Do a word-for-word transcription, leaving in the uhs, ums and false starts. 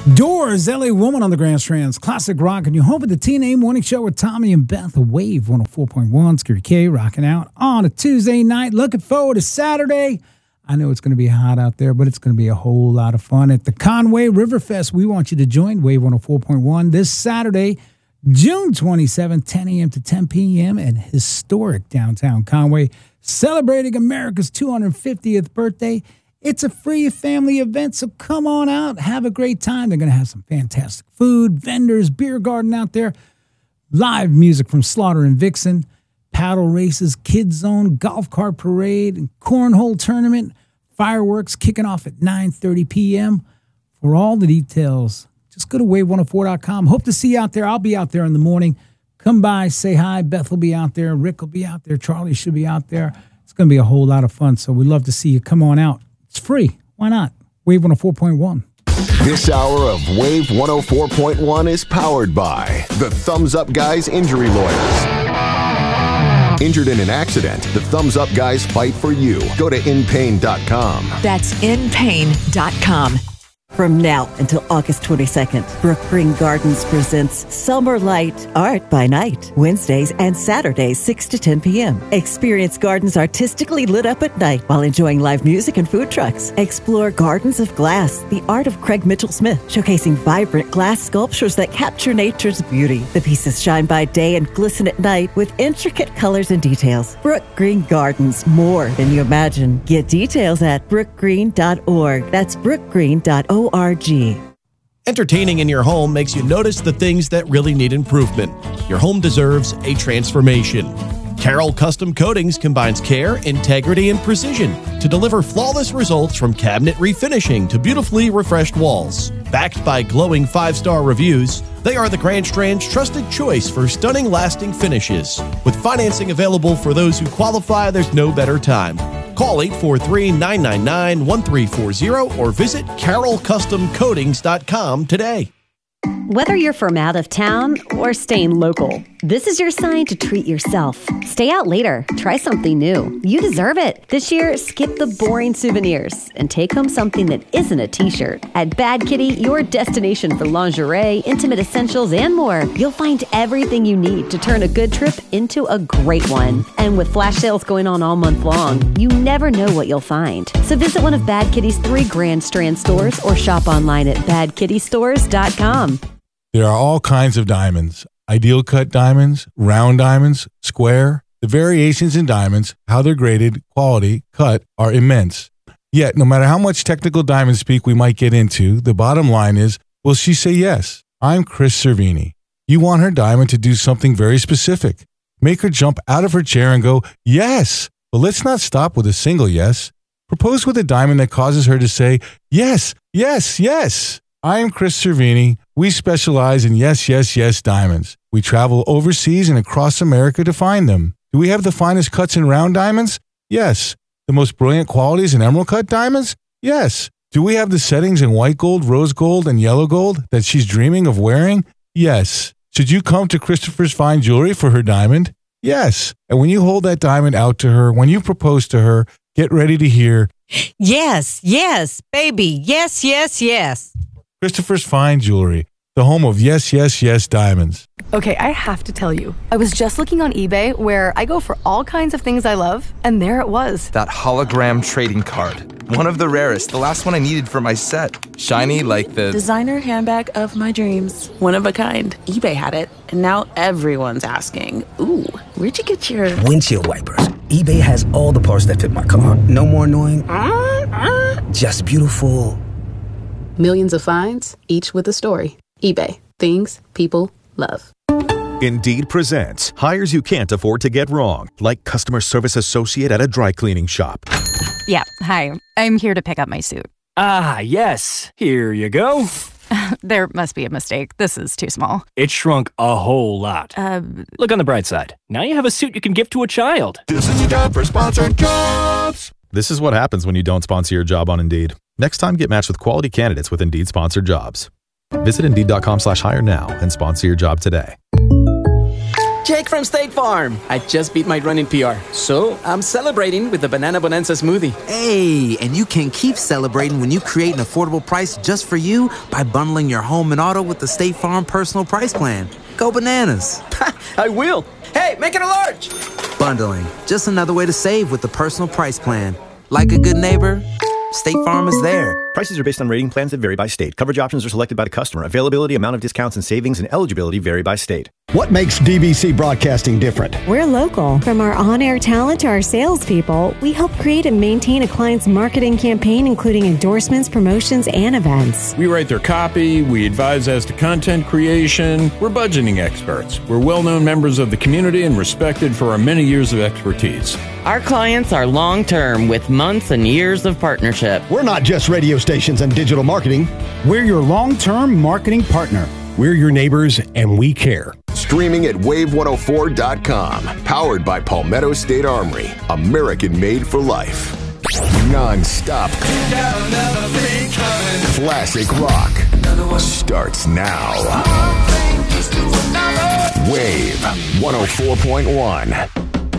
Doors, L A Woman on the Grand Strands, classic rock, and you're home with the T N A Morning Show with Tommy and Beth, a Wave one oh four point one, Scary K, rocking out on a Tuesday night. Looking forward to Saturday. I know it's going to be hot out there, but it's going to be a whole lot of fun at the Conway River Fest. We want you to join Wave one oh four point one this Saturday, June twenty-seventh, ten a.m. to ten p.m. in historic downtown Conway, celebrating America's two hundred fiftieth birthday. It's a free family event, so come on out, have a great time. They're going to have some fantastic food, vendors, beer garden out there, live music from Slaughter and Vixen, paddle races, kids zone, golf cart parade, and cornhole tournament, fireworks kicking off at nine thirty p.m. For all the details, just go to wave one oh four dot com. Hope to see you out there. I'll be out there in the morning. Come by, say hi. Beth will be out there. Rick will be out there. Charlie should be out there. It's going to be a whole lot of fun, so we'd love to see you. Come on out. It's free. Why not? Wave one oh four point one. This hour of Wave one oh four point one is powered by the Thumbs Up Guys Injury Lawyers. Injured in an accident, the Thumbs Up Guys fight for you. Go to in pain dot com. That's in pain dot com. From now until August twenty-second, Brook Green Gardens presents Summer Light, Art by Night, Wednesdays and Saturdays, six to ten p.m. Experience gardens artistically lit up at night while enjoying live music and food trucks. Explore Gardens of Glass, the art of Craig Mitchell-Smith, showcasing vibrant glass sculptures that capture nature's beauty. The pieces shine by day and glisten at night with intricate colors and details. Brook Green Gardens, more than you imagine. Get details at brook green dot org. That's brook green dot org. Entertaining in your home makes you notice the things that really need improvement. Your home deserves a transformation. Carroll Custom Coatings combines care, integrity, and precision to deliver flawless results from cabinet refinishing to beautifully refreshed walls. Backed by glowing five-star reviews, they are the Grand Strand's trusted choice for stunning, lasting finishes. With financing available for those who qualify, there's no better time. Call eight four three, nine nine nine, one three four zero or visit carroll custom coatings dot com today. Whether you're from out of town or staying local, this is your sign to treat yourself. Stay out later. Try something new. You deserve it. This year, skip the boring souvenirs and take home something that isn't a t-shirt. At Bad Kitty, your destination for lingerie, intimate essentials, and more, you'll find everything you need to turn a good trip into a great one. And with flash sales going on all month long, you never know what you'll find. So visit one of Bad Kitty's three Grand Strand stores or shop online at bad kitty stores dot com. There are all kinds of diamonds, ideal cut diamonds, round diamonds, square. The variations in diamonds, how they're graded, quality, cut, are immense. Yet, no matter how much technical diamond speak we might get into, the bottom line is, will she say yes? I'm Chris Cervini. You want her diamond to do something very specific. Make her jump out of her chair and go, yes! But let's not stop with a single yes. Propose with a diamond that causes her to say, yes, yes, yes. I am Chris Cervini. We specialize in yes, yes, yes diamonds. We travel overseas and across America to find them. Do we have the finest cuts in round diamonds? Yes. The most brilliant qualities in emerald cut diamonds? Yes. Do we have the settings in white gold, rose gold, and yellow gold that she's dreaming of wearing? Yes. Should you come to Christopher's Fine Jewelry for her diamond? Yes. And when you hold that diamond out to her, when you propose to her, get ready to hear, yes, yes, baby, yes, yes, yes. Christopher's Fine Jewelry, the home of yes, yes, yes diamonds. Okay, I have to tell you, I was just looking on eBay where I go for all kinds of things I love, and there it was. That hologram trading card. One of the rarest, the last one I needed for my set. Shiny like the designer handbag of my dreams. One of a kind. eBay had it, and now everyone's asking, ooh, where'd you get your windshield wipers? eBay has all the parts that fit my car. No more annoying, uh, uh. just beautiful. Millions of finds, each with a story. eBay. Things people love. Indeed presents hires you can't afford to get wrong, like customer service associate at a dry cleaning shop. Yeah, hi. I'm here to pick up my suit. Ah, yes. Here you go. There must be a mistake. This is too small. It shrunk a whole lot. Uh, Look on the bright side. Now you have a suit you can give to a child. This is your job for sponsored jobs. This is what happens when you don't sponsor your job on Indeed. Next time, get matched with quality candidates with Indeed sponsored jobs. Visit Indeed dot com slash hire now and sponsor your job today. Jake from State Farm. I just beat my running P R, so I'm celebrating with the Banana Bonanza smoothie. Hey, and you can keep celebrating when you create an affordable price just for you by bundling your home and auto with the State Farm Personal Price Plan. Go bananas. I will. Hey, make it a large. Bundling, just another way to save with the Personal Price Plan. Like a good neighbor, State Farm is there. Prices are based on rating plans that vary by state. Coverage options are selected by the customer. Availability, amount of discounts and savings, and eligibility vary by state. What makes D B C Broadcasting different? We're local. From our on-air talent to our salespeople, we help create and maintain a client's marketing campaign, including endorsements, promotions, and events. We write their copy. We advise as to content creation. We're budgeting experts. We're well-known members of the community and respected for our many years of expertise. Our clients are long-term with months and years of partnership. We're not just radio stations and digital marketing. We're your long-term marketing partner. We're your neighbors, and we care. Streaming at wave one oh four dot com. Powered by Palmetto State Armory. American made for life. Non-stop classic rock starts now. Wave one oh four point one.